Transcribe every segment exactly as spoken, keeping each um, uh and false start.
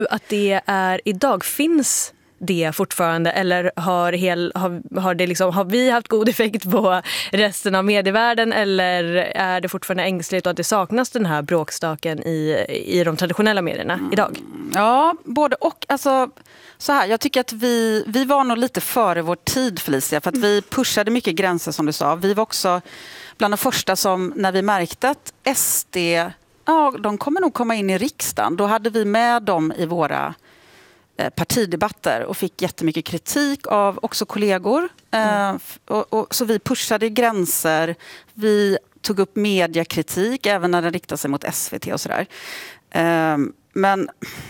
att det är idag? Finns det fortfarande, eller har, hel, har, har, det liksom, har vi haft god effekt på resten av medievärlden, eller är det fortfarande ängsligt och att det saknas den här bråkstaken i, i de traditionella medierna idag? Ja, både och. Alltså, så här, jag tycker att vi, vi var nog lite före vår tid, Felicia, för att vi pushade mycket gränser, som du sa. Vi var också bland de första som, när vi märkte att S D, ja, de kommer nog komma in i riksdagen, då hade vi med dem i våra partidebatter och fick jättemycket kritik av också kollegor. Mm. Uh, och, och, så vi pushade gränser. Vi tog upp mediekritik även när den riktade sig mot S V T och sådär. Uh, men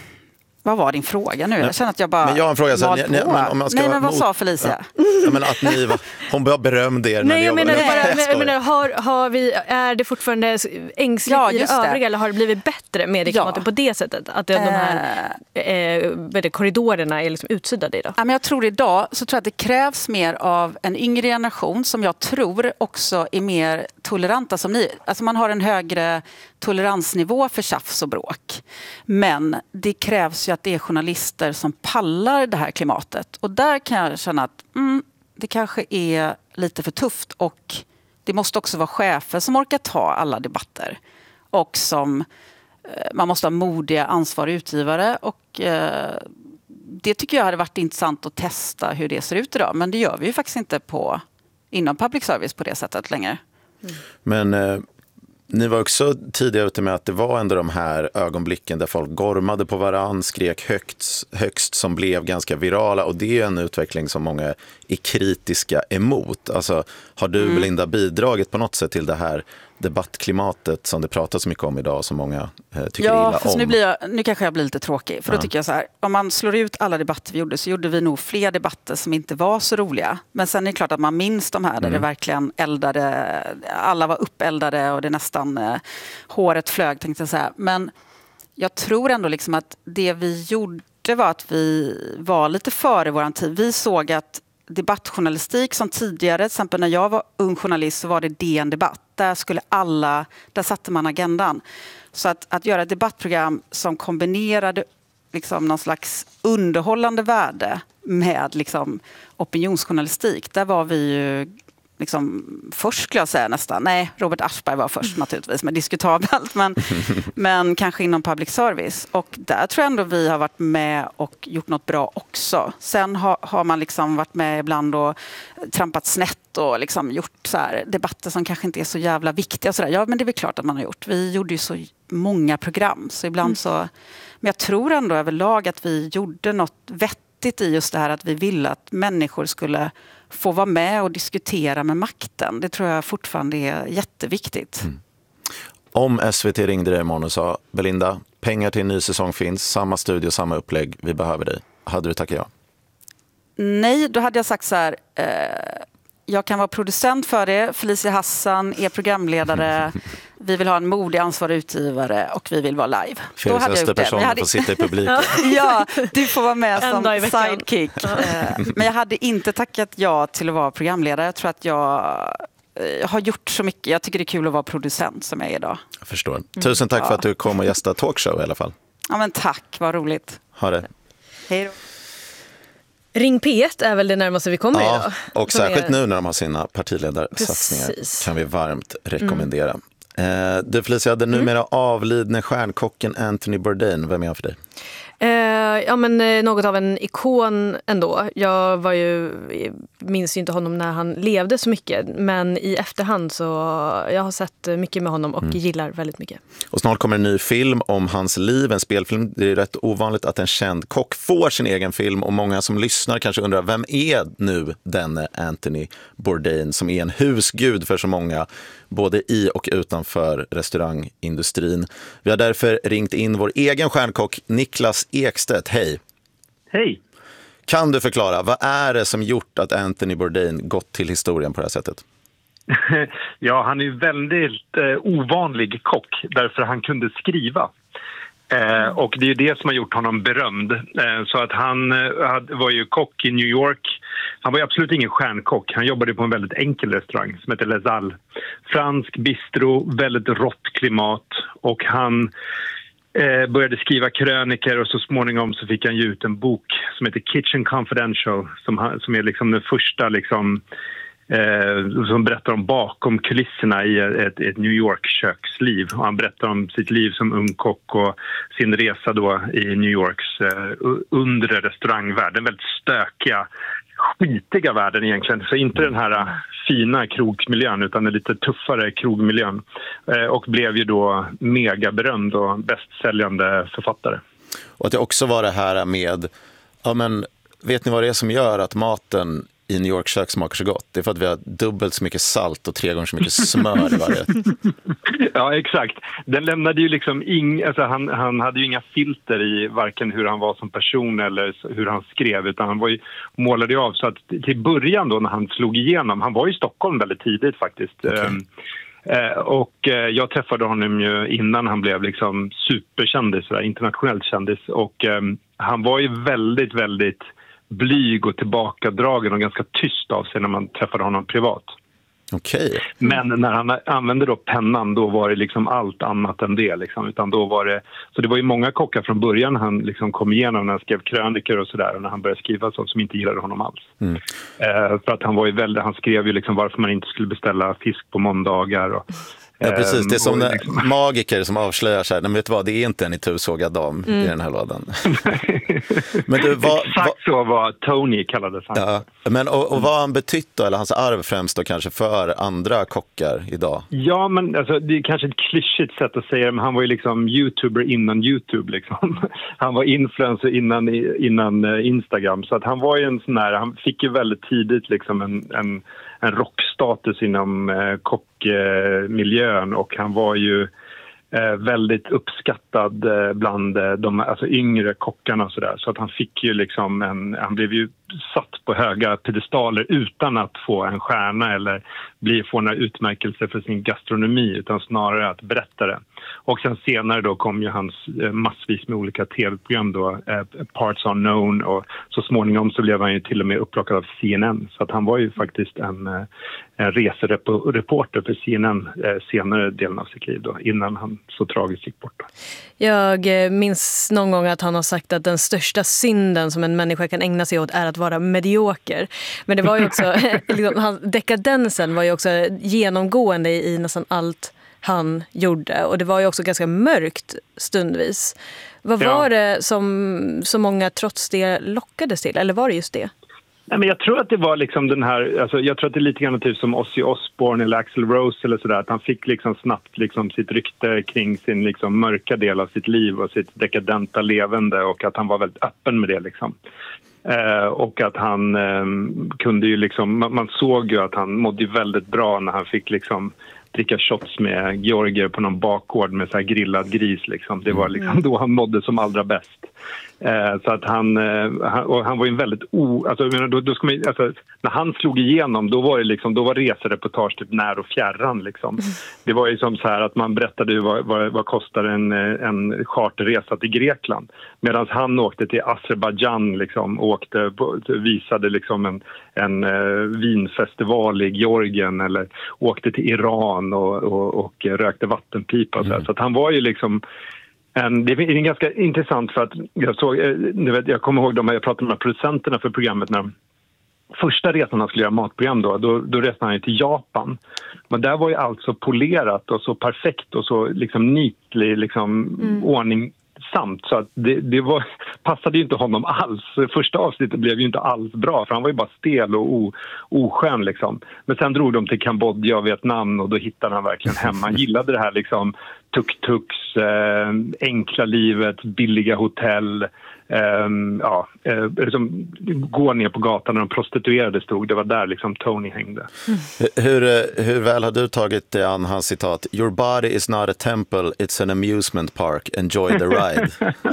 vad var din fråga nu? Jag känner att jag bara men jag har en fråga. Så, ni, ni, men om man ska Nej, men vad mot... sa Felicia? Ja. Ja, men att ni var... Hon bara berömde er. Nej, jag när menar, ni bara, jag jag menar har, har vi, är det fortfarande ängsligt ja, i det övriga det. Eller har det blivit bättre med det klimatet ja. på det sättet? Att de här äh, äh, korridorerna är liksom utsuddade idag? Ja, men jag tror idag så tror jag att det krävs mer av en yngre generation som jag tror också är mer toleranta som ni. Alltså man har en högre toleransnivå för tjafs och bråk. Men det krävs ju att det är journalister som pallar det här klimatet. Och där kan jag känna att mm, det kanske är lite för tufft. Och det måste också vara chefer som orkar ta alla debatter. Och som eh, man måste ha modiga, ansvariga utgivare. Och eh, det tycker jag hade varit intressant att testa hur det ser ut idag. Men det gör vi ju faktiskt inte på, inom public service på det sättet längre. Mm. Men... Eh... Ni var också tidigare ute med att det var ändå de här ögonblicken där folk gormade på varann, skrek högst, högst som blev ganska virala, och det är en utveckling som många är kritiska emot. Alltså, har du, mm. Belinda, bidragit på något sätt till det här debattklimatet som det pratas så mycket om idag och som många eh, tycker ja, illa om? Nu, blir jag, nu kanske jag blir lite tråkig, för ja. då tycker jag så här, om man slår ut alla debatter vi gjorde så gjorde vi nog fler debatter som inte var så roliga. Men sen är det klart att man minns de här där mm. det verkligen eldade, alla var uppeldade och det nästan eh, håret flög, tänkte jag säga. Men jag tror ändå liksom att det vi gjorde var att vi var lite före våran tid. Vi såg att debattjournalistik som tidigare, till exempel när jag var ung journalist så var det D N-debatt. Där skulle alla, där satte man agendan. Så att, att göra ett debattprogram som kombinerade liksom någon slags underhållande värde med liksom opinionsjournalistik, där var vi ju liksom först, skulle jag säga nästan. Nej, Robert Aschberg var först naturligtvis, men diskutabelt. Men, men kanske inom public service. Och där tror jag ändå vi har varit med och gjort något bra också. Sen har, har man liksom varit med ibland och trampat snett och liksom gjort så här debatter som kanske inte är så jävla viktiga. Och så där. Ja, men det är väl klart att man har gjort. Vi gjorde ju så många program. Så ibland mm. så... Men jag tror ändå överlag att vi gjorde något vettigt i just det här att vi ville att människor skulle få vara med och diskutera med makten. Det tror jag fortfarande är jätteviktigt. Mm. Om S V T ringde dig imorgon och sa, Belinda, pengar till en ny säsong finns, samma studio, samma upplägg, vi behöver dig. Hade du tackat ja? Nej, då hade jag sagt så här, eh, jag kan vara producent för det, Felicia Hassan är programledare, vi vill ha en modig ansvarig utgivare och vi vill vara live. Då hade jag gjort det. Men jag hade... får sitta i publiken. Ja, du får vara med som sidekick. Men jag hade inte tackat ja till att vara programledare. Jag tror att jag har gjort så mycket. Jag tycker det är kul att vara producent som jag är idag. Jag förstår. Tusen tack mm. för att du kom och gästade Talkshow i alla fall. Ja, men tack, vad roligt. Ha det. Hej då. Ring P ett är väl det närmaste vi kommer ja, idag. Och särskilt är... nu när de har sina partiledarsatsningar. Precis. Kan vi varmt rekommendera. Mm. Eh, du Felicia, den numera mm. avlidne stjärnkocken Anthony Bourdain, vem är han för dig? Eh, ja men eh, något av en ikon ändå. Jag var ju, minns ju inte honom när han levde så mycket, men i efterhand så jag har sett mycket med honom och mm. gillar väldigt mycket. Och snart kommer en ny film om hans liv, en spelfilm. Det är rätt ovanligt att en känd kock får sin egen film, och många som lyssnar kanske undrar, vem är nu denne Anthony Bourdain som är en husgud för så många, både i och utanför restaurangindustrin. Vi har därför ringt in vår egen stjärnkock Niklas Ekstedt. Hej. Hej. Kan du förklara, vad är det som gjort att Anthony Bourdain gått till historien på det här sättet? Ja, han är ju väldigt eh, ovanlig kock därför han kunde skriva. Eh, och det är ju det som har gjort honom berömd. Eh, så att han eh, var ju kock i New York. Han var ju absolut ingen stjärnkock. Han jobbade på en väldigt enkel restaurang som heter Les Halles. Fransk bistro, väldigt rått klimat. Och han Eh, började skriva kröniker och så småningom så fick han ju ut en bok som heter Kitchen Confidential som, som är liksom den första liksom, eh, som berättar om bakom kulisserna i ett, ett New York-köksliv. Och han berättar om sitt liv som ung kock och sin resa då i New Yorks eh, undre restaurangvärld. Den väldigt stökiga, skitiga världen egentligen. Så inte den här fina krogmiljön utan den lite tuffare krogmiljön. Eh, och blev ju då mega berömd och bästsäljande författare. Och att det också var det här med, ja men vet ni vad det är som gör att maten i New York kök smakar så gott? Det är för att vi har dubbelt så mycket salt och tre gånger så mycket smör i varje. Ja, exakt. Den lämnade ju liksom ing, alltså han, han hade ju inga filter i varken hur han var som person eller hur han skrev, utan han var ju, målade ju av så att till början då när han slog igenom, han var i Stockholm väldigt tidigt faktiskt. Okay. Um, uh, och uh, jag träffade honom ju innan han blev liksom superkändis, sådär, internationellt kändis, och um, han var ju väldigt, väldigt blyg och tillbakadragen och ganska tyst av sig när man träffade honom privat. Okej. Men när han använde då pennan, då var det liksom allt annat än det. Liksom. Utan då var det, så det var ju många kockar från början han liksom kom igenom när han skrev kröniker och sådär. Och när han började skriva sånt som inte gillade honom alls. Mm. Eh, för att han var ju väldigt, han skrev ju liksom varför man inte skulle beställa fisk på måndagar och ja, precis. Det är som liksom magiker som avslöjar sig. Men vet du vad, det är inte en itusågad dam mm. i den här lådan. Men du, vad, Exakt vad, så var Tony kallades han. Ja, men, och, och vad han betytt då, eller hans arv främst då kanske för andra kockar idag? Ja, men alltså, det är kanske ett klyschigt sätt att säga det, men han var ju liksom YouTuber innan YouTube. Liksom. Han var influencer innan, innan Instagram. Så att han var ju en sån här, han fick ju väldigt tidigt liksom en... en en rockstatus inom eh, kockmiljön, och han var ju eh, väldigt uppskattad eh, bland eh, de alltså, yngre kockarna och sådär. Så att han fick ju liksom en, han blev ju satt på höga pedestaler utan att få en stjärna eller bli, få några utmärkelser för sin gastronomi, utan snarare att berätta det. Och sen senare då kom ju hans eh, massvis med olika tv-program då, eh, Parts Unknown, och så småningom så blev han ju till och med upplockad av C N N. Så att han var ju faktiskt en, eh, en resereporter för C N N eh, senare delen av sitt liv då, innan han så tragiskt gick bort. Då. Jag eh, minns någon gång att han har sagt att den största synden som en människa kan ägna sig åt är att vara medioker. Men det var ju också, liksom, han, dekadensen var ju också genomgående i, i nästan allt han gjorde. Och det var ju också ganska mörkt stundvis. Vad ja. var det som så många trots det lockades till? Eller var det just det? Nej, men jag tror att det var liksom den här, alltså jag tror att det är lite grann typ som Ozzy Osbourne eller Axl Rose eller sådär, att han fick liksom snabbt liksom sitt rykte kring sin liksom mörka del av sitt liv och sitt dekadenta levande, och att han var väldigt öppen med det liksom. Eh, och att han eh, kunde ju liksom, man, man såg ju att han mådde väldigt bra när han fick liksom dricka shots med Georgier på någon bakgård med så här grillad gris liksom. Det var liksom då han mådde som allra bäst. Eh, så att han, eh, han, och han var ju en väldigt o... Alltså, då, då ska man, alltså, när han slog igenom, då var det liksom, då var resereportage typ när och fjärran liksom. Det var ju som så här att man berättade vad, vad, vad kostar en, en charterresa till Grekland. Medan han åkte till Azerbaijan liksom, och åkte på, visade liksom en, en uh, vinfestival i Georgien, eller åkte till Iran och, och, och rökte vattenpipa och så, mm. så att han var ju liksom en, det är ganska intressant för att jag såg, du vet, jag kommer ihåg de här, jag pratade med producenterna för programmet när första resan han skulle göra matprogram då, då, då reste han ju till Japan. Men där var ju allt så polerat och så perfekt och så liksom neatly liksom mm. ordning samt, så att det, det var, passade ju inte honom alls. Första avsnittet blev ju inte alls bra, för han var ju bara stel och o, oskön liksom. Men sen drog de till Kambodja och Vietnam, och då hittade han verkligen hem. Han gillade det här liksom tuk-tuks, eh, enkla livet, billiga hotell, eh, ja, eh, liksom, gå ner på gatan när de prostituerade stod. Det var där liksom Tony hängde. Mm. Hur, hur väl har du tagit det an hans citat? Your body is not a temple, it's an amusement park. Enjoy the ride.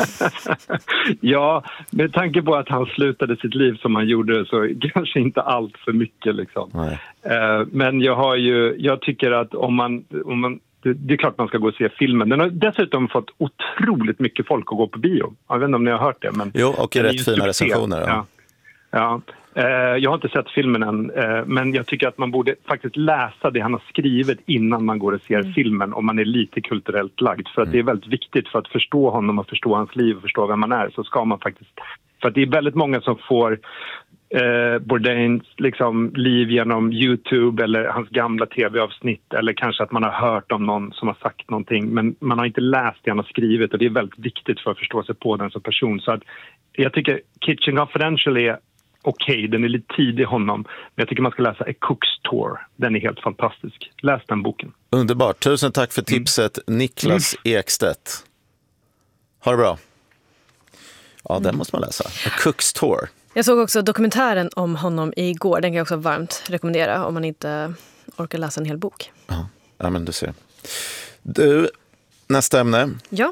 Ja, med tanke på att han slutade sitt liv som han gjorde, så kanske inte allt för mycket liksom. Nej. Eh, men jag har ju, jag tycker att om man, om man det är klart man ska gå och se filmen. Den har dessutom fått otroligt mycket folk att gå på bio. Jag vet inte om ni har hört det. Men jo, och rätt fina recensioner. Ja. Ja. Ja, eh, jag har inte sett filmen än, eh, men jag tycker att man borde faktiskt läsa det han har skrivit innan man går och ser mm. filmen, om man är lite kulturellt lagd. För att mm. det är väldigt viktigt för att förstå honom och förstå hans liv och förstå vem man är, så ska man faktiskt... För att det är väldigt många som får eh, Bourdains liksom, liv genom YouTube eller hans gamla tv-avsnitt, eller kanske att man har hört om någon som har sagt någonting, men man har inte läst det han har skrivit, och det är väldigt viktigt för att förstå sig på den som person. Så att jag tycker Kitchen Confidential är okej, okay, den är lite tidig honom, men jag tycker man ska läsa A Cook's Tour. Den är helt fantastisk. Läs den boken. Underbart. Tusen tack för tipset, mm. Niklas mm. Ekstedt. Ha det bra. Ja, mm. den måste man läsa. A Cook's Tour. Jag såg också dokumentären om honom igår. Den kan jag också varmt rekommendera om man inte orkar läsa en hel bok. Ja, ja men du ser. Du, nästa ämne. Ja.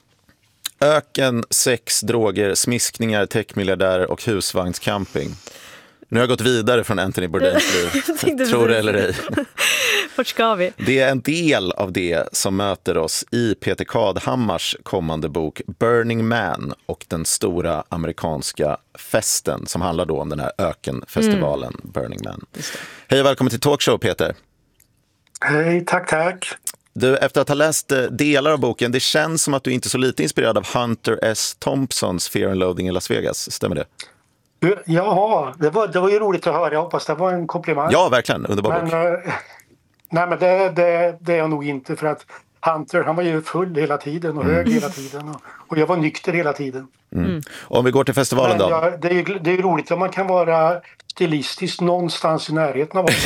Öken, sex, droger, smiskningar, techmiljardärer och husvagnscamping. Nu har jag gått vidare från Anthony Bourdains liv. Tror det eller ej. Vart ska vi? Det är en del av det som möter oss i Peter Kadhammars kommande bok Burning Man och den stora amerikanska festen, som handlar då om den här ökenfestivalen mm. Burning Man. Hej och välkommen till Talkshow, Peter. Hej, tack, tack. Du, efter att ha läst delar av boken, det känns som att du inte är så lite inspirerad av Hunter S. Thompsons Fear and Loathing i Las Vegas. Stämmer det? Jaha, det var, det var ju roligt att höra. Jag hoppas det var en komplimang. Ja, verkligen. Underbar bok. Men, äh, nej, men det, det, det är jag nog inte, för att Hunter, han var ju full hela tiden och mm. hög hela tiden. Och, och jag var nykter hela tiden. Mm. Mm. Om vi går till festivalen men, då? Ja, det, är, det är roligt om man kan vara stilistiskt någonstans i närheten av oss.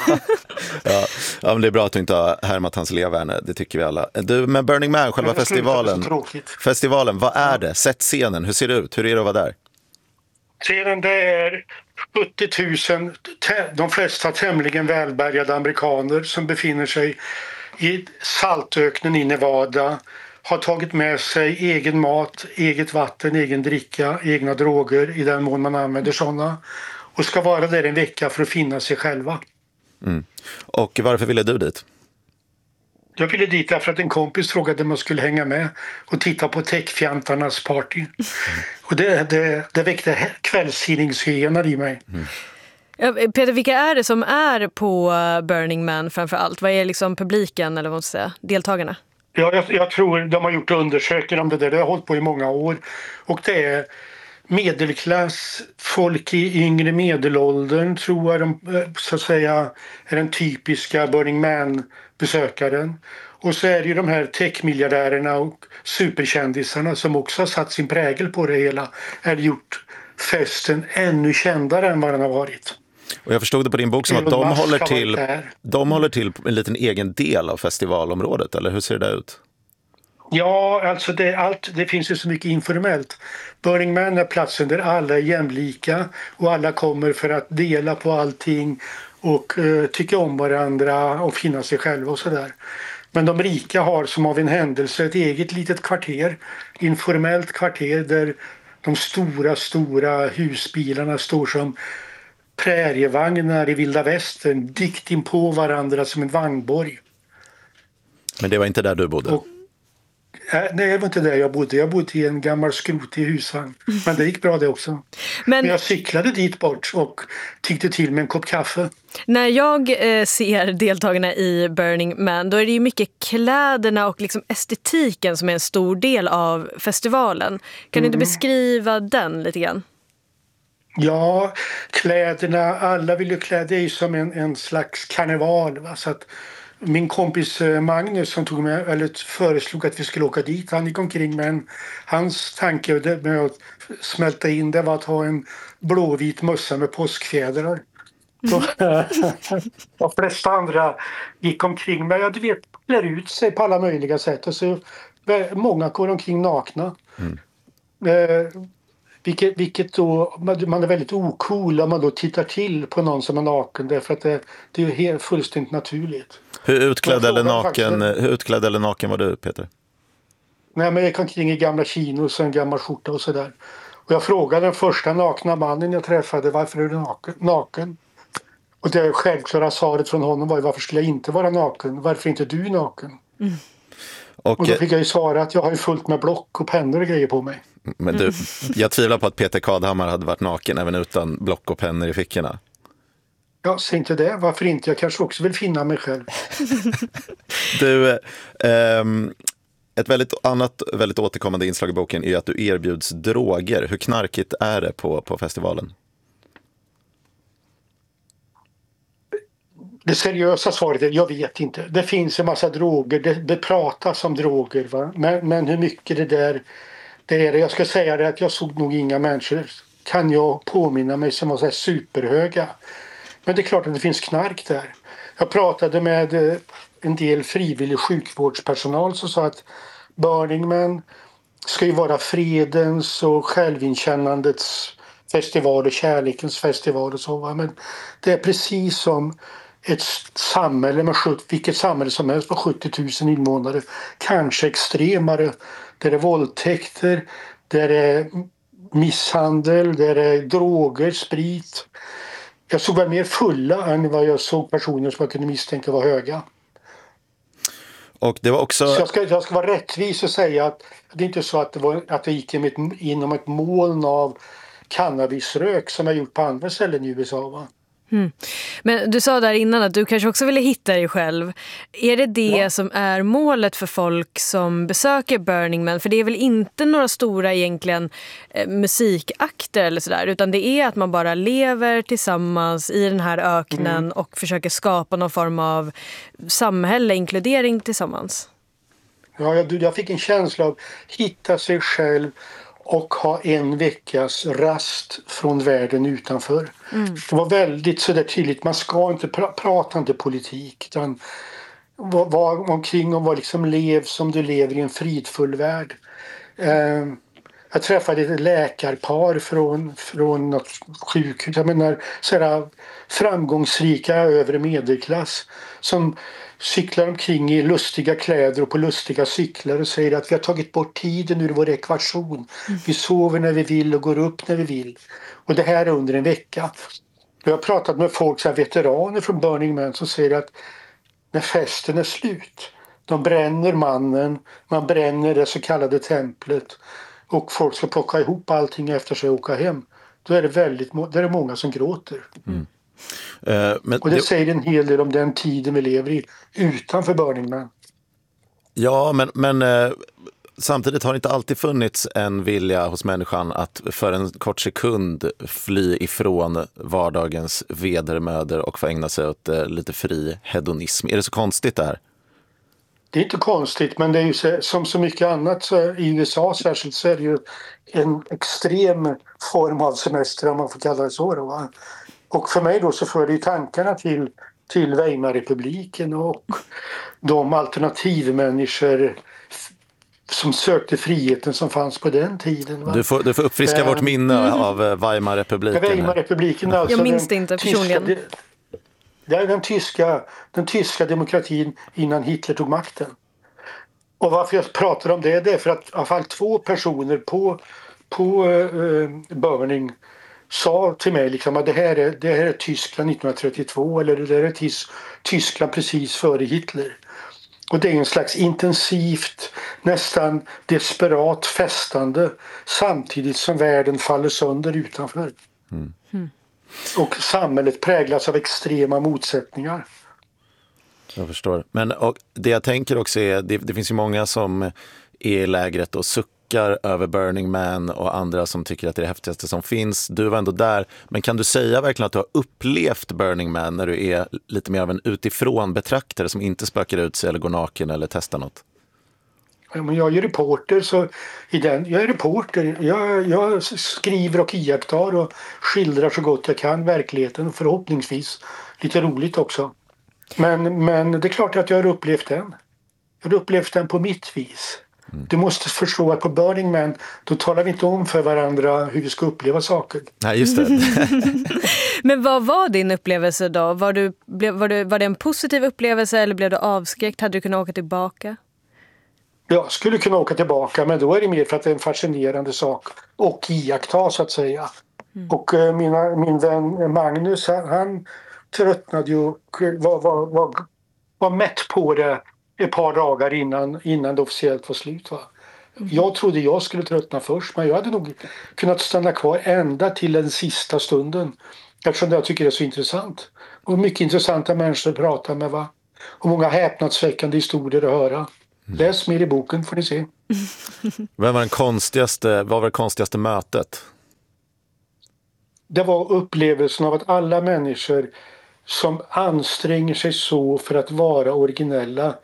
ja, ja, men det är bra att du inte har härmat hans leverne, det tycker vi alla. Du, men Burning Man, själva festivalen. Festivalen, vad är det? Sätt scenen, hur ser det ut? Hur är det att vara där? Scenen, det är sjuttio tusen, de flesta tämligen välbärgade amerikaner som befinner sig i saltöknen i Nevada, har tagit med sig egen mat, eget vatten, egen dricka, egna droger i den mån man använder sådana, och ska vara där en vecka för att finna sig själva. Mm. Och varför ville du dit? Jag ville dit därför att en kompis frågade om jag skulle hänga med och titta på techfjantarnas party. Mm. Och det, det, det väckte kvällstidningshyenar i mig. Mm. Ja, Peter, vilka är det som är på Burning Man framför allt? Vad är liksom publiken, eller vad man ska säga, deltagarna? Ja, jag, jag tror de har gjort undersökningar om det där. Det har hållit på i många år. Och det är medelklass, folk i yngre medelåldern, tror jag de, så att säga, är den typiska Burning Man-besökaren. Och så är det ju de här techmiljardärerna och superkändisarna som också har satt sin prägel på det hela. Har gjort festen ännu kändare än vad den har varit. Och jag förstod det på din bok som att de håller till, de håller till en liten egen del av festivalområdet, eller hur ser det ut? Ja, alltså det, allt, det finns ju så mycket informellt. Burning Man är platsen där alla är jämlika och alla kommer för att dela på allting och uh, tycka om varandra och finna sig själva och sådär. Men de rika har som av en händelse ett eget litet kvarter, informellt kvarter där de stora, stora husbilarna står som prärievagnar i vilda västern, dikt in på varandra som en vagnborg. Men det var inte där du bodde? Och, äh, nej, det var inte där jag bodde. Jag bodde i en gammal skrotig husvagn. Men det gick bra det också. Men, Men jag cyklade dit bort och tyckte till med en kopp kaffe. När jag eh, ser deltagarna i Burning Man, då är det ju mycket kläderna och liksom estetiken som är en stor del av festivalen. Kan du inte Mm. beskriva den lite grann? Ja, kläderna, alla vill ju klä, det är ju som en, en slags karneval. Va? Så att min kompis Magnus som tog med, eller föreslog att vi skulle åka dit, han gick omkring, men hans tanke med att smälta in det var att ha en blåvit mössa med påskfjädrar. De flesta andra gick omkring med, ja, du vet, klär ut sig på alla möjliga sätt. Och så, många går omkring nakna. Mm. Eh, Vilket, vilket då, man är väldigt ocool om man då tittar till på någon som är naken, därför att det, det är helt fullständigt naturligt. Hur utklädd eller naken, faktiskt, hur utklädd eller naken var du, Peter? Nej, men jag kom kring i gamla chinos och en gammal skjorta och sådär. Och jag frågade den första nakna mannen jag träffade, varför är du naken? naken? Och det självklara svaret från honom var, varför skulle jag inte vara naken? Varför är inte du naken? Mm. Och, och då fick jag ju svara att jag har ju fullt med block och pennor och grejer på mig. Men du, jag tvivlar på att Peter Kadhammar hade varit naken även utan block och pennor i fickorna. Ja, säg inte det. Varför inte? Jag kanske också vill finna mig själv. Du, ehm, ett väldigt annat väldigt återkommande inslag i boken är att du erbjuds droger. Hur knarkigt är det på, på festivalen? Det seriösa svaret är jag vet inte. Det finns en massa droger. Det, det pratas om droger. Va? Men, men hur mycket det där det är det. Jag ska säga det att jag såg nog inga människor, kan jag påminna mig, som var så här superhöga. Men det är klart att det finns knark där. Jag pratade med en del frivillig sjukvårdspersonal som sa att Burning Man ska ju vara fredens och självinkännandets festival och kärlekens festival och så. Va? Men det är precis som ett samhälle med vilket samhälle som helst på sjuttio tusen invånare, kanske extremare, där det är våldtäkter, där det är misshandel, där det är droger, sprit. Jag såg väl mer fulla än vad jag såg personer som jag kunde misstänka var höga. Och det var också... Så jag ska, jag ska vara rättvis och säga att det är inte så att det, var, att det gick inom ett moln av cannabisrök som jag gjort på andra ställen i U S A, va? Mm. Men du sa där innan att du kanske också ville hitta dig själv. Är det det ja. som är målet för folk som besöker Burning Man? För det är väl inte några stora egentligen eh, musikakter eller sådär, utan det är att man bara lever tillsammans i den här öknen mm. och försöker skapa någon form av samhälle, inkludering tillsammans. Ja, jag, jag fick en känsla av hitta sig själv och ha en veckas rast från världen utanför. Mm. Det var väldigt så där tydligt. Man ska inte pra- prata inte politik. Utan var, var omkring och var liksom lev som du lever i en fridfull värld. Eh, jag träffade ett läkarpar från, från något sjukhus. Jag menar sådär framgångsrika övre medelklass som cyklar omkring i lustiga kläder och på lustiga cyklar och säger att vi har tagit bort tiden ur vår ekvation. Mm. Vi sover när vi vill och går upp när vi vill. Och det här är under en vecka. Jag har pratat med folk, så här veteraner från Burning Man, som säger att när festen är slut, de bränner mannen, man bränner det så kallade templet och folk ska plocka ihop allting efter sig och åka hem. Då är det väldigt det är många som gråter. Mm. Uh, men och det, det säger en hel del om den tiden vi lever i utanför Burning Man. Ja, men, men uh, samtidigt har det inte alltid funnits en vilja hos människan att för en kort sekund fly ifrån vardagens vedermöder och få ägna sig åt uh, lite fri hedonism. Är det så konstigt där? Det är inte konstigt, men det är ju så, som så mycket annat så i U S A särskilt så är det ju en extrem form av semester, om man får kalla det så då, va? Och för mig då så för det ju tankarna till, till Weimarrepubliken och de alternativmänniskor som sökte friheten som fanns på den tiden. Va? Du får, du får uppfriska äh, vårt minne mm. av Weimarrepubliken. Weimarrepubliken alltså. Jag minns det inte personligen. Tyska, det är den tyska, den tyska demokratin innan Hitler tog makten. Och varför jag pratar om det, det är för att i alla fall två personer på, på uh, Burning sa till mig liksom att det här är, det här är Tyskland nittonhundratrettiotvå eller det här är Tys- Tyskland precis före Hitler. Och det är en slags intensivt, nästan desperat festande samtidigt som världen faller sönder utanför. Mm. Mm. Och samhället präglas av extrema motsättningar. Jag förstår. Men och det jag tänker också är, det, det finns ju många som är i lägret och suckar över Burning Man och andra som tycker att det är det häftigaste som finns. Du var ändå där. Men kan du säga verkligen att du har upplevt Burning Man när du är lite mer av en utifrån betraktare som inte spökar ut sig eller går naken eller testar något? Ja, men jag är reporter, så i den, jag är reporter. Jag, jag skriver och iakttar och skildrar så gott jag kan verkligheten, och förhoppningsvis lite roligt också. Men, men det är klart att jag har upplevt den. Jag har upplevt den på mitt vis. Mm. Du måste förstå att på Burning Man då talar vi inte om för varandra hur vi ska uppleva saker. Nej, just det. Men vad var din upplevelse då? Var, du, var, du, var det en positiv upplevelse eller blev du avskräckt? Hade du kunnat åka tillbaka? Jag skulle kunna åka tillbaka, men då är det mer för att det är en fascinerande sak och iaktta så att säga. Mm. Och uh, mina, min vän Magnus, han, han tröttnade ju, var, var, var, var mätt på det ett par dagar innan, innan det officiellt var slut. Va? Jag trodde jag skulle tröttna först, men jag hade nog kunnat stanna kvar ända till den sista stunden. Eftersom jag tycker det är så intressant. Och mycket intressanta människor att prata med, va? Och många häpnadsväckande historier att höra. Läs mer i boken får ni se. Vad var, den konstigaste, vad var det konstigaste mötet? Det var upplevelsen av att alla människor som anstränger sig så för att vara originella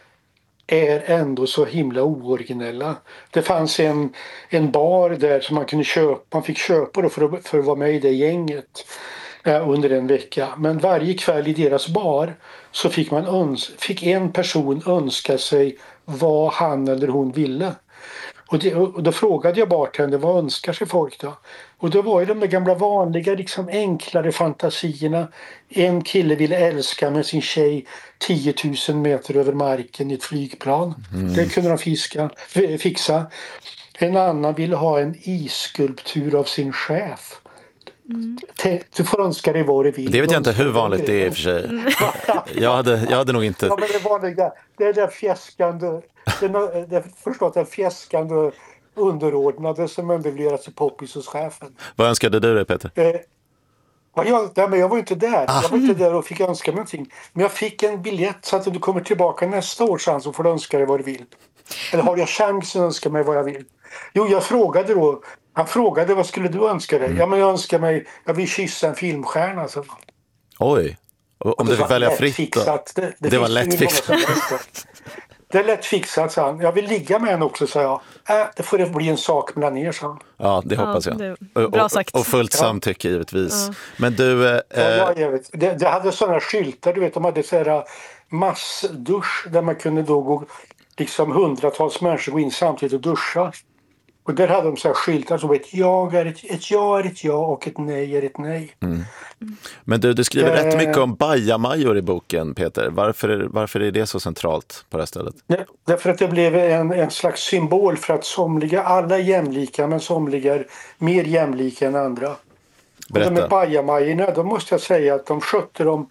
är ändå så himla ooriginella. Det fanns en, en bar där som man kunde köpa, man fick köpa då för, att, för att vara med i det gänget eh, under en vecka. Men varje kväll i deras bar så fick, man öns- fick en person önska sig vad han eller hon ville. Och, det, och då frågade jag bartender, vad önskar sig folk då? Och då var ju de där gamla vanliga, liksom enklare fantasierna. En kille ville älska med sin tjej tio tusen meter över marken i ett flygplan. Mm. Det kunde de fiska, fixa. En annan ville ha en isskulptur av sin chef. Mm. Du får önska dig vad du vill. Det vet jag inte hur vanligt det är i och för sig. Jag hade, jag hade nog inte... Ja, men det vanliga, det är det fjäskande, det är, det är förstås den fjäskande underordnade som ändå vill göra sig poppis hos chefen. Vad önskade du dig, Peter? Eh, ja, jag, nej, men jag var inte där. Ah. Jag var inte där och fick önska mig någonting. Men jag fick en biljett så att du kommer tillbaka nästa år sen så får du önska dig vad du vill. Eller har jag chansen att önska mig vad jag vill? Jo, jag frågade då. Han frågade, vad skulle du önska dig? Mm. Ja, men jag önskar mig, jag vill kyssa en filmstjärna. Så. Oj, om du fick välja fritt fixat. Det, det, det var lätt fixat. Det är lätt fixat, sa han. Jag vill ligga med henne också, sa jag. Äh, det får det bli en sak mellan er, sa han. Ja, det hoppas ja, jag. Det bra sagt. Och, och fullt samtycke, givetvis. Ja. Men du... Eh, ja, jag vet. Det, det hade sådana skyltar, du vet, de hade så här massdusch där man kunde då gå, liksom hundratals människor gå in samtidigt och duscha. Och där hade de så här skyltar som ett ja är ett, ett ja är ett ja och ett nej är ett nej. Mm. Men du, du skriver eh, rätt mycket om bajamajor i boken, Peter. Varför, varför är det så centralt på det här stället? Nej, därför att det blev en, en slags symbol för att somliga, alla är jämlika, men somliga är mer jämlika än andra. Berätta. Och de med bajamajorna, då måste jag säga att de skötte dem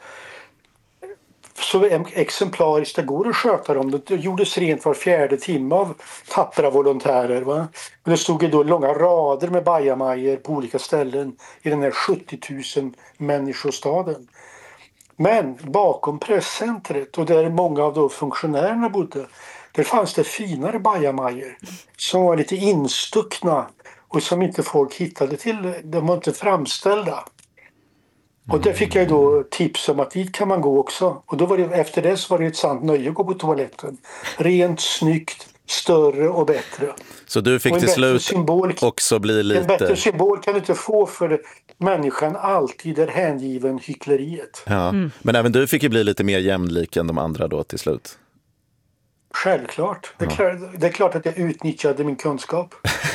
så exemplariskt det går att sköta dem. Det gjordes rent var fjärde timme av tappra volontärer. Va? Men det stod ju då långa rader med bajamajor på olika ställen i den här sjuttio tusen människostaden. Men bakom presscentret och där många av då funktionärerna bodde, där fanns det finare bajamajor som var lite instuckna och som inte folk hittade till. De var inte framställda. Och där fick jag då tips om att dit kan man gå också. Och då var det, efter det så var det ett sant nöje att gå på toaletten. Rent, snyggt, större och bättre. Så du fick till slut symbol, också bli lite... En bättre symbol kan du inte få för människan alltid är hängiven hyckleriet. Ja. Mm. Men även du fick ju bli lite mer jämlik än de andra då till slut. Självklart. Det är, klart, det är klart att jag utnyttjade min kunskap.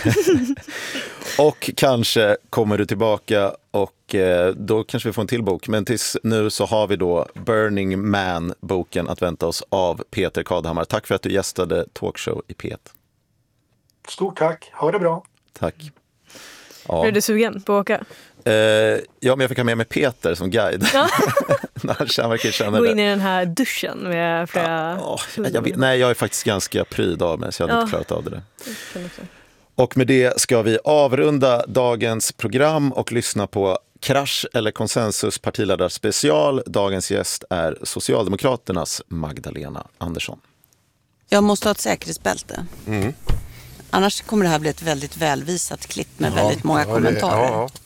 Och kanske kommer du tillbaka och eh, då kanske vi får en till bok. Men tills nu så har vi då Burning Man-boken att vänta oss av Peter Kadhammar. Tack för att du gästade Talkshow i P ett. Stort tack. Ha det bra. Tack. Ja. Är du sugen på att åka? Eh, ja, men jag fick ha med mig Peter som guide. Ja. Gå in i den här duschen med flera... Ja, oh, jag vet, nej, jag är faktiskt ganska pryd av mig så jag hade ja. inte klarat av det. Och med det ska vi avrunda dagens program och lyssna på Krasch eller konsensus partiledarspecial. Dagens gäst är Socialdemokraternas Magdalena Andersson. Jag måste ha ett säkerhetsbälte. Mm. Annars kommer det här bli ett väldigt välvisat klipp med ja, väldigt många ja, kommentarer. Det, ja.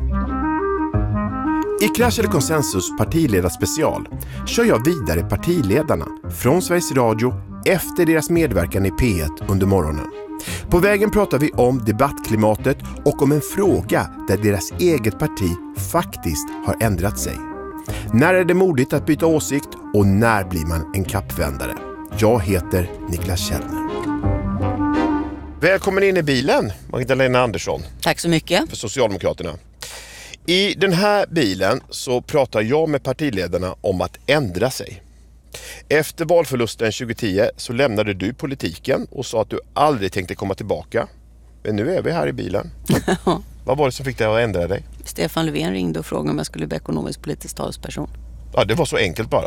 I Krasch eller konsensus partiledarspecial kör jag vidare partiledarna från Sveriges Radio efter deras medverkan i P ett under morgonen. På vägen pratar vi om debattklimatet och om en fråga där deras eget parti faktiskt har ändrat sig. När är det modigt att byta åsikt och när blir man en kappvändare? Jag heter Niklas Källner. Välkommen in i bilen, Magdalena Andersson. Tack så mycket. För Socialdemokraterna. I den här bilen så pratar jag med partiledarna om att ändra sig. Efter valförlusten tjugohundratio så lämnade du politiken och sa att du aldrig tänkte komma tillbaka. Men nu är vi här i bilen. Vad var det som fick dig att ändra dig? Stefan Löfven ringde och frågade om jag skulle bli ekonomisk politisk talesperson. Ja, det var så enkelt bara.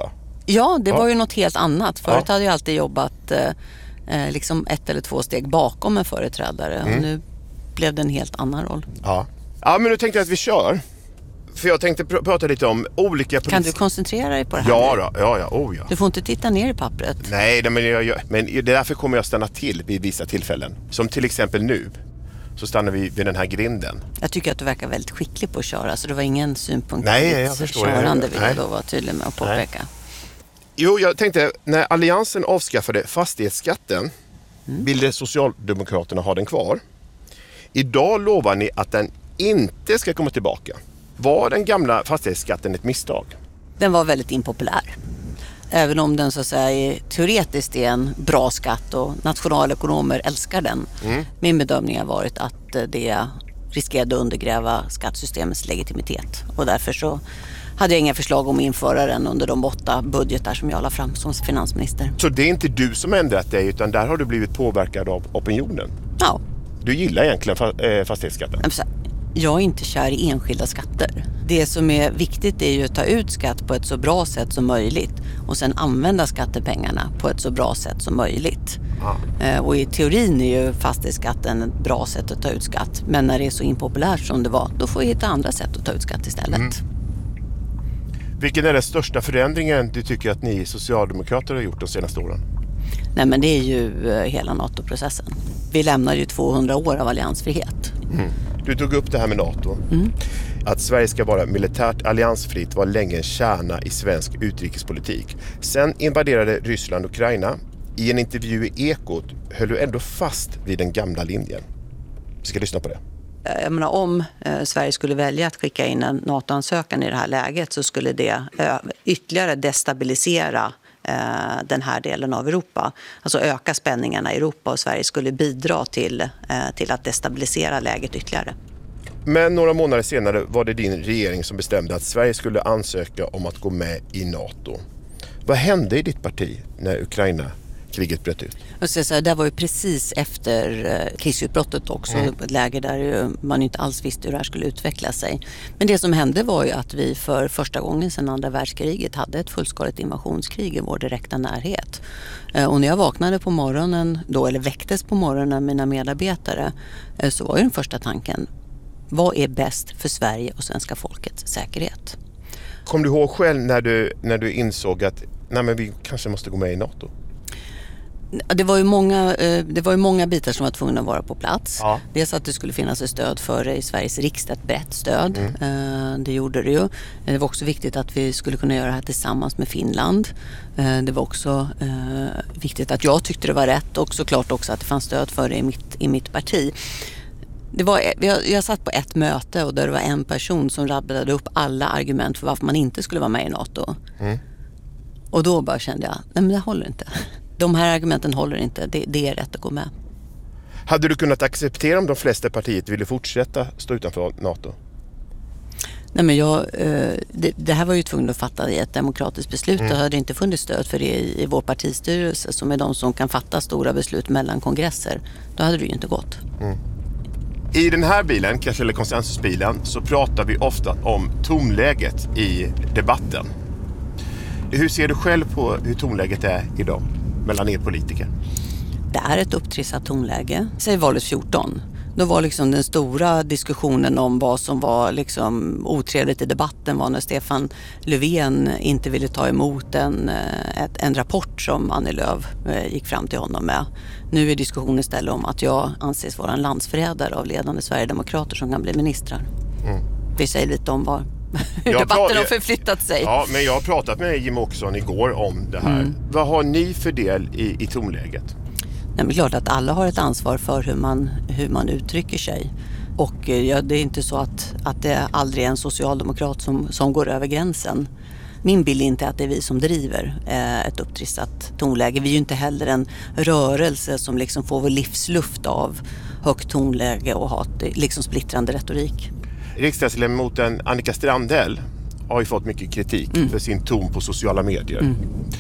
Ja, det Ja. var ju något helt annat. Förut Ja. hade jag alltid jobbat eh, liksom ett eller två steg bakom en företrädare. Mm. Och nu blev det en helt annan roll. Ja. Ja, men nu tänkte jag att vi kör. För jag tänkte pr- prata lite om olika Kan politiska... du koncentrera dig på det här? Ja, nu? då. ja, ja, oh ja. Du får inte titta ner i pappret. Nej, nej, men, jag, jag, men det är därför kommer jag stanna till vid vissa tillfällen. Som till exempel nu. Så stannar vi vid den här grinden. Jag tycker att du verkar väldigt skicklig på att köra. Så det var ingen synpunkt Nej, på jag ditt förstår. körande, vill Nej. jag då vara tydlig med att påpeka. Jo, jag tänkte, när Alliansen avskaffade fastighetsskatten Mm. ville Socialdemokraterna ha den kvar. Idag lovar ni att den inte ska komma tillbaka. Var den gamla fastighetsskatten ett misstag? Den var väldigt impopulär. Även om den så att säga är teoretiskt är en bra skatt och nationalekonomer älskar den. Mm. Min bedömning har varit att det riskerade att undergräva skattesystemets legitimitet. Och därför så hade jag inga förslag om att införa den under de åtta budgetar som jag la fram som finansminister. Så det är inte du som ändrat dig, utan där har du blivit påverkad av opinionen? Ja, Du gillar egentligen fa- eh, fastighetsskatten? men så här, jag är inte kär i enskilda skatter. Det som är viktigt är ju att ta ut skatt på ett så bra sätt som möjligt och sen använda skattepengarna på ett så bra sätt som möjligt. Ah. Eh, Och i teorin är ju fastighetsskatten ett bra sätt att ta ut skatt. Men när det är så impopulärt som det var, då får vi hitta andra sätt att ta ut skatt istället. Mm. Vilken är den största förändringen du tycker att ni socialdemokrater har gjort de senaste åren? Nej, men det är ju eh, hela NATO-processen. Vi lämnar ju tvåhundra år av alliansfrihet. Mm. Du tog upp det här med NATO. Mm. Att Sverige ska vara militärt alliansfritt var länge en kärna i svensk utrikespolitik. Sen invaderade Ryssland Ukraina. I en intervju i Ekot höll du ändå fast vid den gamla linjen. Vi ska lyssna på det. Jag menar, om eh, Sverige skulle välja att skicka in en NATO-ansökan i det här läget så skulle det eh, ytterligare destabilisera eh, den här delen av Europa. Alltså öka spänningarna i Europa, och Sverige skulle bidra till, eh, till att destabilisera läget ytterligare. Men några månader senare var det din regering som bestämde att Sverige skulle ansöka om att gå med i NATO. Vad hände i ditt parti när Ukraina-kriget bröt ut? Och så, så, det var ju precis efter eh, krigsutbrottet också, Mm. ett läge där ju, man inte alls visste hur det här skulle utveckla sig. Men det som hände var ju att vi för första gången sedan andra världskriget hade ett fullskaligt invasionskrig i vår direkta närhet. Eh, och när jag vaknade på morgonen, då, eller väcktes på morgonen av mina medarbetare, eh, så var ju den första tanken: vad är bäst för Sverige och svenska folkets säkerhet? Kom du ihåg själv när du, när du insåg att nej, men vi kanske måste gå med i NATO? Det var ju många, eh, det var ju många bitar som var tvungna att vara på plats. Ja. Dels att det skulle finnas ett stöd för det i Sveriges riksdag, ett brett stöd. Eh, Det gjorde det ju. Det var också viktigt att vi skulle kunna göra det här tillsammans med Finland. Eh, Det var också eh, viktigt att jag tyckte det var rätt, och såklart också att det fanns stöd för det i mitt, i mitt parti. Det var, jag, jag satt på ett möte och där det var en person som rabblade upp alla argument för varför man inte skulle vara med i NATO. Mm. Och då bara kände jag, nej men det håller inte. De här argumenten håller inte, det, det är rätt att gå med. Hade du kunnat acceptera om de flesta partiet ville fortsätta stå utanför NATO? Nej, men jag, eh, det, det här var ju tvungen att fatta i ett demokratiskt beslut. Mm. Det hade inte funnits stöd för det i, i vår partistyrelse, som är de som kan fatta stora beslut mellan kongresser. Då hade det ju inte gått. Mm. I den här bilen, kanske eller konsensusbilen, så pratar vi ofta om tonläget i debatten. Hur ser du själv på hur tonläget är idag mellan er politiker? Det är ett upptrissat tonläge. Säg valet fjorton. Då var liksom den stora diskussionen om vad som var liksom otrevligt i debatten var när Stefan Löfven inte ville ta emot en, ett, en rapport som Annie Lööf gick fram till honom med. Nu är diskussionen istället om att jag anses vara en landsförrädare av ledande Sverigedemokrater som kan bli ministrar. Mm. Vi säger lite om var hur debatten har förflyttat sig. Ja, men jag har pratat med Jimmie Åkesson igår om det här. Mm. Vad har ni för del i, i tonläget? Nej, men klart att alla har ett ansvar för hur man, hur man uttrycker sig. Och ja, det är inte så att, att det aldrig är en socialdemokrat som, som går över gränsen. Min bild är inte att det är vi som driver eh, ett upptrissat tonläge. Vi är ju inte heller en rörelse som liksom får vår livsluft av högt tonläge och hat, liksom splittrande retorik. Riksdagsledamoten Annika Strandhäll har ju fått mycket kritik mm. för sin ton på sociala medier. Mm.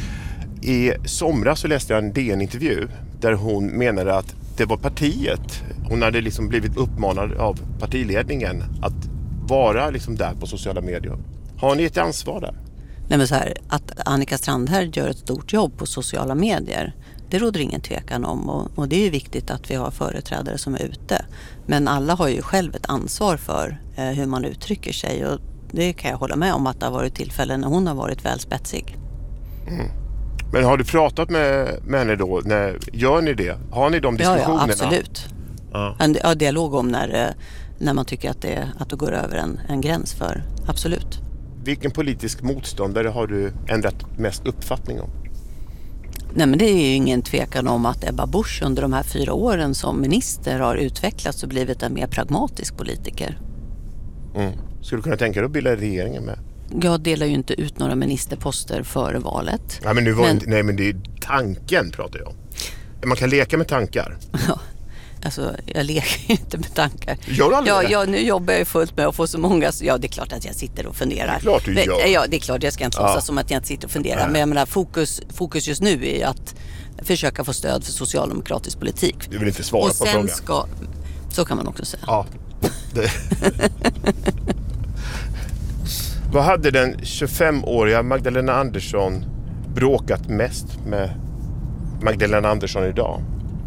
I somras så läste jag en D N-intervju där hon menade att det var partiet. Hon hade liksom blivit uppmanad av partiledningen att vara liksom där på sociala medier. Har ni ett ansvar där? Nej, men så här, att Annika Strandhäll gör ett stort jobb på sociala medier, det råder ingen tvekan om, och, och det är ju viktigt att vi har företrädare som är ute. Men alla har ju själv ett ansvar för eh, hur man uttrycker sig, och det kan jag hålla med om att det har varit tillfällen när hon har varit väl spetsig. Mm. Men har du pratat med, med henne då? När, gör ni det? Har ni de diskussionerna? Ja, ja absolut. Ja. En ja, dialog om när, när man tycker att det, att det går över en, en gräns för. Absolut. Vilken politisk motståndare har du ändrat mest uppfattning om? Nej, men det är ju ingen tvekan om att Ebba Busch under de här fyra åren som minister har utvecklats och blivit en mer pragmatisk politiker. Mm. Skulle du kunna tänka dig att bilda regeringen med? Jag delar ju inte ut några ministerposter före valet. Ja, men nu var men... Inte, nej, men det är tanken pratar jag om. Man kan leka med tankar. Ja, alltså jag leker ju inte med tankar. Gör du aldrig ja, det? ja, nu jobbar jag ju fullt med att få så många. Ja, det är klart att jag sitter och funderar. Det är klart du gör. Ja, det är klart. Jag ska inte låtsas Ja. som att jag inte sitter och funderar. Nej. Men jag menar, fokus, fokus just nu är att försöka få stöd för socialdemokratisk politik. Du vill inte svara och på sen frågan. Ska, så kan man också säga. Ja. Det. Vad hade den tjugofemåriga Magdalena Andersson bråkat mest med Magdalena Andersson idag?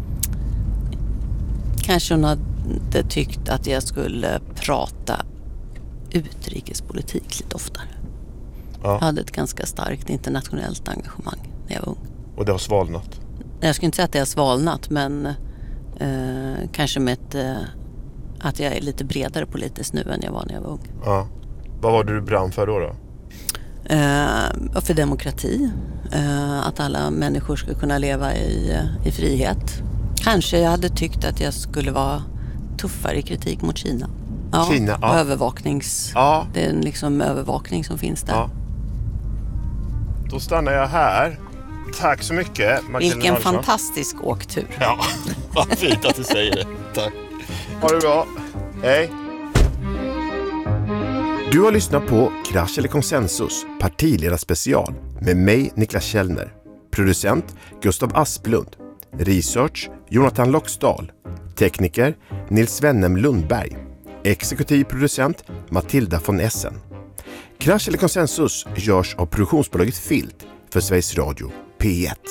Kanske hon hade tyckt att jag skulle prata utrikespolitik lite oftare. Ja. Jag hade ett ganska starkt internationellt engagemang när jag var ung. Och det har svalnat? Jag skulle inte säga att det har svalnat, men eh, kanske med ett, eh, att jag är lite bredare politiskt nu än jag var när jag var ung. Ja. Vad var det du brann för då? då? Eh, för demokrati. Eh, att alla människor ska kunna leva i, i frihet. Kanske jag hade tyckt att jag skulle vara tuffare i kritik mot Kina. Ja, Kina, ja. Övervaknings... Ja. Det är en liksom övervakning som finns där. Ja. Då stannar jag här. Tack så mycket, Magdalena Vilken Andersson. fantastisk åktur. Ja, vad fint att du säger det. Tack. Ha det bra. Hej. Du har lyssnat på Krasch eller konsensus, partiledarspecial med mig, Niklas Källner. Producent Gustav Asplund. Research Jonathan Loxdal. Tekniker Nils Wennem Lundberg. Exekutiv producent Matilda von Essen. Krasch eller konsensus görs av produktionsbolaget Filt för Sveriges Radio P ett.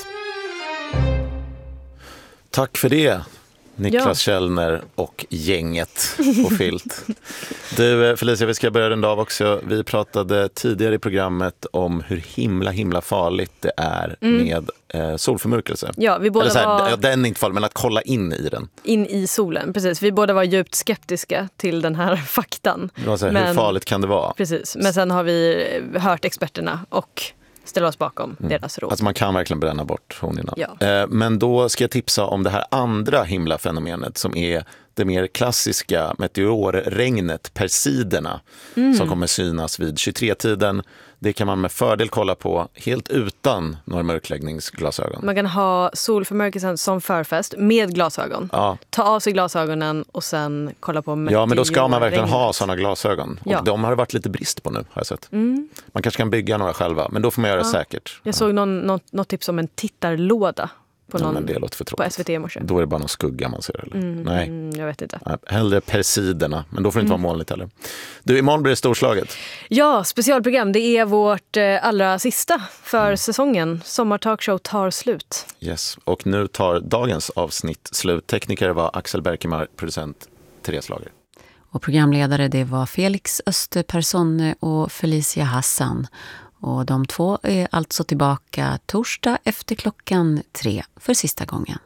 Tack för det, Niklas Ja. Källner och gänget på Filt. Du Felicia, vi ska börja den dag också. Vi pratade tidigare i programmet om hur himla himla farligt det är Mm. med eh, solförmörkelse. Ja, vi båda Eller så här, var ja, den är inte farlig, men att kolla in i den. in i solen. Precis. Vi båda var djupt skeptiska till den här faktan. Det var så här, Men- hur farligt kan det vara? Precis. Men sen har vi hört experterna och ställer oss bakom deras råd. Alltså man kan verkligen bränna bort honorna. Ja. Eh, men då ska jag tipsa om det här andra himlafenomenet som är det mer klassiska meteorregnet, Persiderna, som kommer synas vid tjugotre-tiden. Det kan man med fördel kolla på helt utan några mörkläggningsglasögon. Man kan ha solförmörkelsen som förfest med glasögon. Ja. Ta av sig glasögonen och sen kolla på Ja, men då ska man verkligen ha meteorregnet. sådana glasögon. Ja. Och de har det varit lite brist på nu, har jag sett. Mm. Man kanske kan bygga några själva, men då får man göra det säkert. Jag såg någon, något, något tips om en tittarlåda på, Ja, någon, men det låter för på tråkigt. S V T i morse. Då är det bara någon skugga man ser. Eller? Nej. Mm, jag vet inte. Nej, hellre Persiderna, men då får det inte Mm. vara molnigt heller. Du, imorgon blir det storslaget. Ja, specialprogram. Det är vårt eh, allra sista för Mm. säsongen. Sommartalkshow tar slut. Yes. Och nu tar dagens avsnitt slut. Tekniker var Axel Berkemar, producent Therese Lager. Och programledare det var Felix Österpersonne och Felicia Hassan. Och de två är alltså tillbaka torsdag efter klockan tre för sista gången.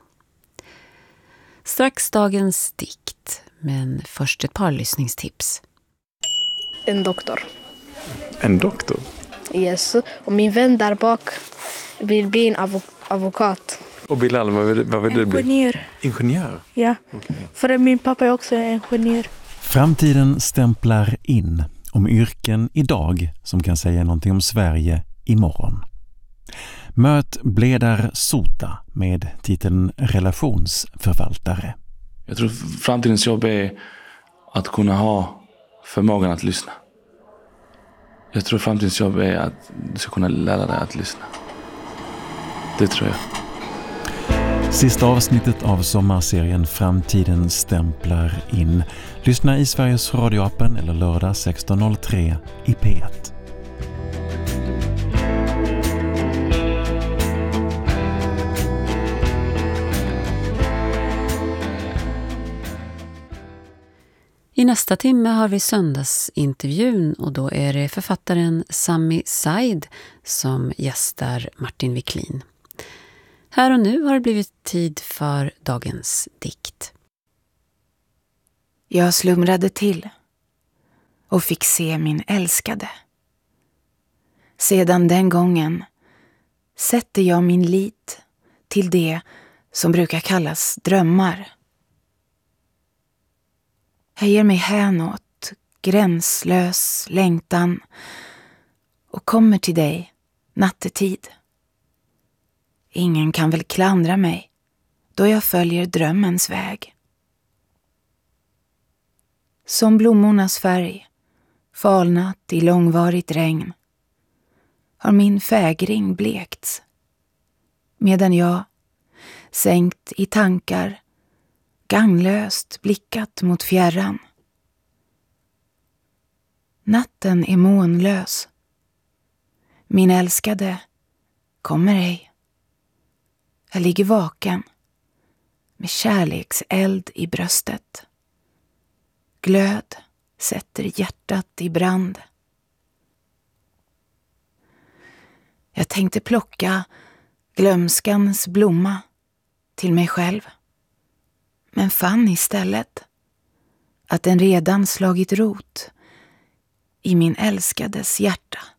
Strax dagens dikt, men först ett par lyssningstips. En doktor. En doktor? Yes. Och min vän där bak vill bli en avo- advokat. Och Bilal, vad vill, vad vill du bli? Ingenjör. Ingenjör? Ja. För min pappa är också ingenjör. Framtiden stämplar in om yrken idag som kan säga någonting om Sverige imorgon. Möt Bledar Sota med titeln relationsförvaltare. Jag tror framtidens jobb är att kunna ha förmågan att lyssna. Jag tror framtidens jobb är att du ska kunna lära dig att lyssna. Det tror jag. Sista avsnittet av sommarserien Framtiden stämplar in. Lyssna i Sveriges radioappen eller lördag sexton noll tre i P ett. nästa timme har vi söndagsintervjun och då är det författaren Sami Said som gästar Martin Wiklin. Här och nu har det blivit tid för dagens dikt. Jag slumrade till och fick se min älskade. Sedan den gången sätter jag min lit till det som brukar kallas drömmar. Jag ger mig hän åt gränslös längtan och kommer till dig nattetid. Ingen kan väl klandra mig då jag följer drömmens väg. Som blommornas färg, falnat i långvarigt regn, har min fägring blekts, medan jag, sänkt i tankar, ganglöst blickat mot fjärran. Natten är månlös. Min älskade kommer ej. Jag ligger vaken med kärlekseld i bröstet. Glöd sätter hjärtat i brand. Jag tänkte plocka glömskans blomma till mig själv, men fann istället att den redan slagit rot i min älskades hjärta.